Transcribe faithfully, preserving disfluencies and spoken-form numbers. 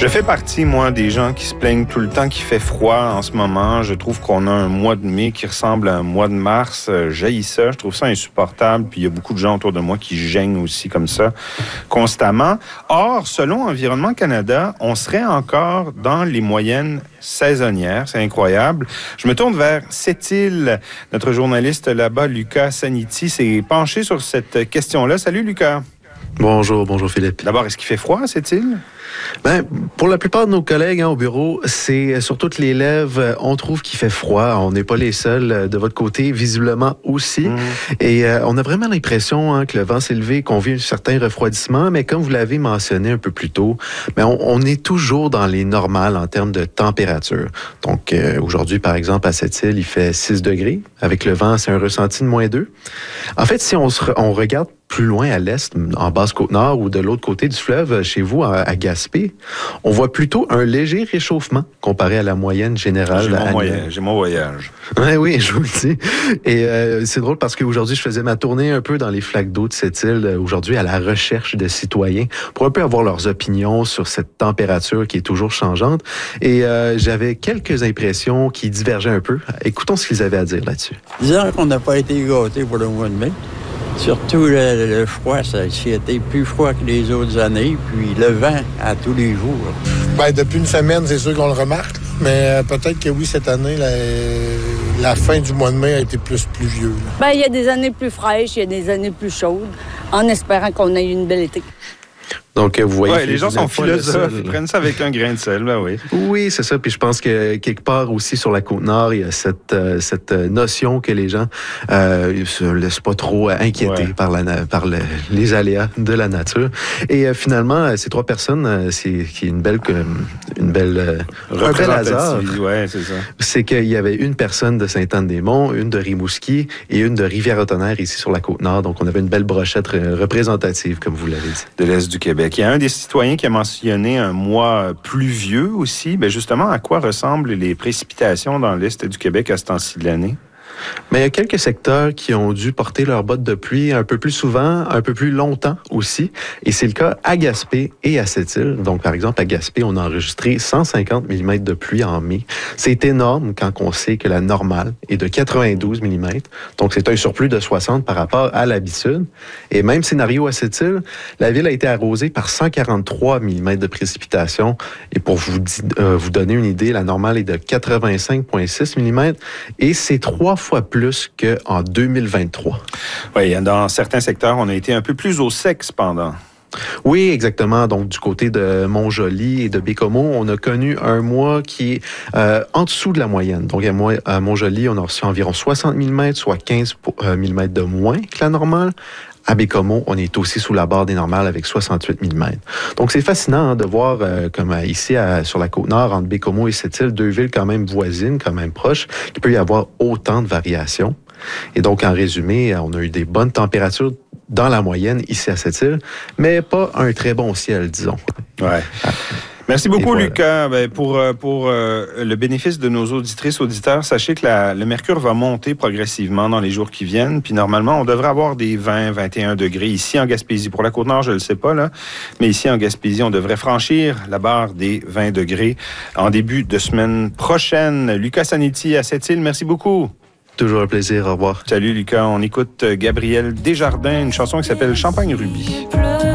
Je fais partie, moi, des gens qui se plaignent tout le temps qu'il fait froid en ce moment. Je trouve qu'on a un mois de mai qui ressemble à un mois de mars. J'haïs ça, je trouve ça insupportable. Puis il y a beaucoup de gens autour de moi qui gênent aussi comme ça, constamment. Or, selon Environnement Canada, on serait encore dans les moyennes saisonnières. C'est incroyable. Je me tourne vers Sept-Îles. Notre journaliste là-bas, Lucas Saniti, s'est penché sur cette question-là. Salut, Lucas. Bonjour, bonjour Philippe. D'abord, est-ce qu'il fait froid à Sept-Îles? Ben, pour la plupart de nos collègues hein, au bureau, c'est sur toutes les lèvres, on trouve qu'il fait froid. On n'est pas les seuls de votre côté, visiblement aussi. Mmh. Et euh, on a vraiment l'impression hein, que le vent s'est levé, qu'on vit un certain refroidissement, mais comme vous l'avez mentionné un peu plus tôt, ben, on, on est toujours dans les normales en termes de température. Donc euh, aujourd'hui, par exemple, à Sept-Îles, il fait six degrés. Avec le vent, c'est un ressenti de moins deux. En fait, si on, se, on regarde plus loin à l'est, en Basse-Côte-Nord ou de l'autre côté du fleuve, chez vous, à, à Gaspé, on voit plutôt un léger réchauffement comparé à la moyenne générale. J'ai mon, moyen, j'ai mon voyage. Oui, oui, je vous le dis. Et euh, c'est drôle parce qu'aujourd'hui, je faisais ma tournée un peu dans les flaques d'eau de cette île, aujourd'hui à la recherche de citoyens pour un peu avoir leurs opinions sur cette température qui est toujours changeante. Et euh, j'avais quelques impressions qui divergeaient un peu. Écoutons ce qu'ils avaient à dire là-dessus. Disons qu'on n'a pas été gâtés pour le mois de mai. Surtout le, le froid, ça a été plus froid que les autres années, puis le vent à tous les jours. Bien, depuis une semaine, c'est sûr qu'on le remarque, mais peut-être que oui, cette année, la, la fin du mois de mai a été plus pluvieux. Bien, il y a des années plus fraîches, il y a des années plus chaudes, en espérant qu'on ait une belle été. Donc, vous voyez... Ouais, les gens sont philosophes, ils prennent ça avec un grain de sel, ben oui. Oui, c'est ça. Puis je pense que quelque part aussi sur la Côte-Nord, il y a cette, euh, cette notion que les gens euh, ne se laissent pas trop inquiéter ouais. par, la, par le, les aléas de la nature. Et euh, finalement, ces trois personnes, euh, c'est qui est une belle... Une belle euh, un bel hasard. Ouais, c'est ça. C'est qu'il y avait une personne de Sainte-Anne-des-Monts, une de Rimouski et une de Rivière-au-Tonnerre ici sur la Côte-Nord. Donc, on avait une belle brochette représentative, comme vous l'avez dit. De l'Est du Québec. Il y a un des citoyens qui a mentionné un mois pluvieux aussi. Bien justement, à quoi ressemblent les précipitations dans l'Est du Québec à ce temps-ci de l'année? Mais il y a quelques secteurs qui ont dû porter leurs bottes de pluie un peu plus souvent, un peu plus longtemps aussi. Et c'est le cas à Gaspé et à Sept-Îles. Donc, par exemple, à Gaspé, on a enregistré cent cinquante millimètres de pluie en mai. C'est énorme quand on sait que la normale est de quatre-vingt-douze millimètres. Donc, c'est un surplus de soixante par rapport à l'habitude. Et même scénario à Sept-Îles, la ville a été arrosée par cent quarante-trois millimètres de précipitations. Et pour vous, euh, vous donner une idée, la normale est de quatre-vingt-cinq virgule six millimètres. Et c'est trois fois plus qu'en deux mille vingt-trois. Oui, dans certains secteurs, on a été un peu plus au sec cependant. Oui, exactement. Donc, du côté de Mont-Joli et de Bécomo, on a connu un mois qui est euh, en dessous de la moyenne. Donc, à Mont-Joli, on a reçu environ soixante millimètres, soit quinze millimètres de moins que la normale. À Bécomo, on est aussi sous la barre des normales avec soixante-huit millimètres. Donc, c'est fascinant hein, de voir, euh, comme euh, ici à, sur la Côte-Nord, entre Bécomo et Sept-Îles, deux villes quand même voisines, quand même proches, qu'il peut y avoir autant de variations. Et donc, en résumé, on a eu des bonnes températures dans la moyenne ici à Sept-Îles, mais pas un très bon ciel, disons. Ouais. Merci beaucoup, voilà. Lucas. Ben, pour pour euh, le bénéfice de nos auditrices, auditeurs, sachez que la, le mercure va monter progressivement dans les jours qui viennent. Puis normalement, on devrait avoir des vingt, vingt et un degrés ici en Gaspésie. Pour la Côte-Nord, je ne le sais pas, là. Mais ici en Gaspésie, on devrait franchir la barre des vingt degrés en début de semaine prochaine. Lucas Saniti à Sept-Îles, merci beaucoup. Toujours un plaisir. Au revoir. Salut, Lucas. On écoute Gabriel Desjardins, une chanson qui s'appelle Champagne Rubis.